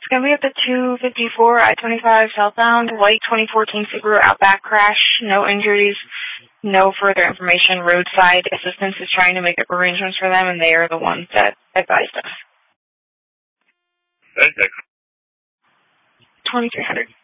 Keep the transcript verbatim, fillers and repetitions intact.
It's going to be at the two fifty-four I twenty-five southbound, white twenty fourteen Subaru Outback crash. No injuries, no further information. Roadside assistance is trying to make up arrangements for them, and they are the ones that advised us. Okay, thanks. twenty-three hundred.